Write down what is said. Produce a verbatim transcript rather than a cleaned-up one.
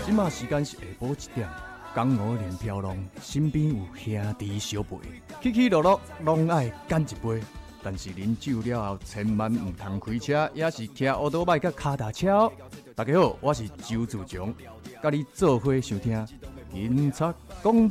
即马时间是下晡一点，江湖连飘浪，身边有兄弟相陪，起起落落拢爱干一杯。但是啉酒了后，千万唔通开车，也是骑奥多麦甲脚踏车哦。大家好，我是周自强，甲你做伙收听《警察公》。